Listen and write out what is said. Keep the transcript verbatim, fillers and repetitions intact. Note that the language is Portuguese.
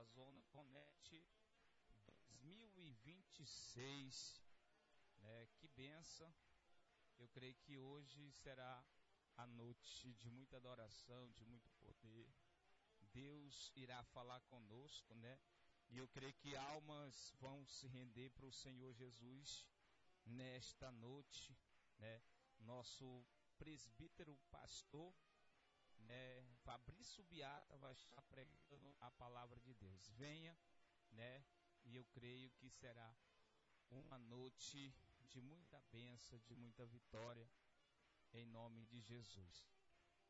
Zona Connect dois mil e vinte e seis, né? Que benção. Eu creio que hoje será a noite de muita adoração, de muito poder. Deus irá falar conosco, né? E eu creio que almas vão se render para o Senhor Jesus nesta noite, né? Nosso presbítero pastor, né, Fabrício Beata, vai estar pregando a palavra de Deus. Venha, né? E eu creio que será uma noite de muita bênção, de muita vitória, em nome de Jesus.